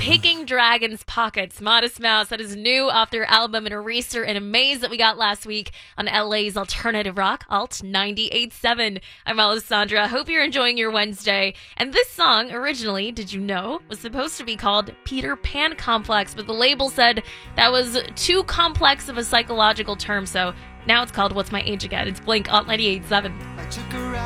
Picking Dragons Pockets, Modest Mouse. That is new off their album and Eraser and Amaze that we got last week on LA's Alternative Rock, Alt 98.7. I'm Alessandra. Hope you're enjoying your Wednesday. And this song, originally, did you know, was supposed to be called Peter Pan Complex, but the label said that was too complex of a psychological term, so now it's called What's My Age Again. It's Blink, Alt 98.7.